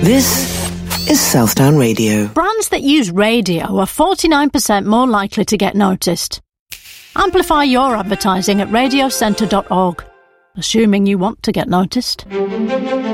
This is Southdown Radio. Brands that use radio are 49% more likely to get noticed. Amplify your advertising at radiocentre.org, assuming you want to get noticed.